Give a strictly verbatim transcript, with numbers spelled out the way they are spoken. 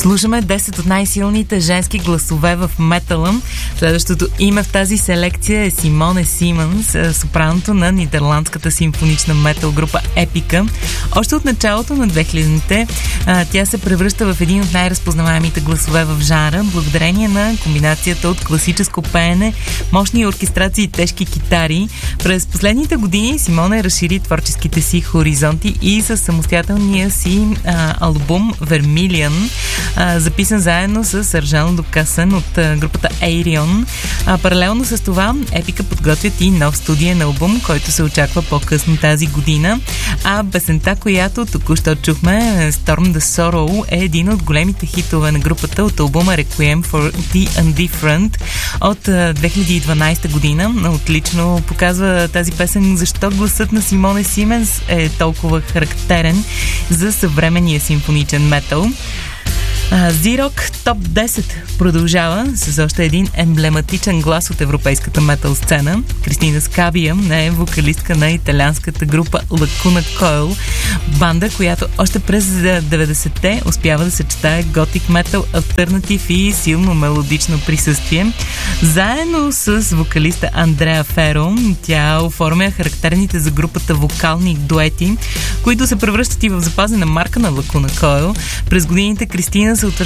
Слушаме десет от най-силните женски гласове в метала. Следващото име в тази селекция е Симоне Симънс, сопраното на нидерландската симфонична метал група Епика. Още от началото на две хилядните тя се превръща в един от най-разпознаваемите гласове в жанра, благодарение на комбинацията от класическо пеене, мощни оркестрации и тежки китари. През последните години Симоне разшири творческите си хоризонти и със самостоятелния си а, албум Vermilion, а, записан заедно с Аржано Докасен от а, групата Ayreon. А, паралелно с това Епика подготвят и нов студиен албум, който се очаква по-късно тази година. А песента, която току-що чухме, Storm the Sorrow, е един от големите хитове на групата от албума Requiem for the Indifferent от а, две хиляди и дванадесета година. Отлично показва тази песен защо гласът на Симоне Симънс е толкова характерен за съвременния симфоничен метал. Зирок Топ десет продължава с още един емблематичен глас от европейската метал сцена. Кристина Скабия е вокалистка на италианската група Lacuna Coil, банда, която още през деветдесетте успява да съчетае готик метал, алтернатив и силно мелодично присъствие. Заедно с вокалиста Андреа Феро тя оформя характерните за групата вокални дуети, които се превръщат и в запазена марка на Lacuna Coil. През годините Кристина се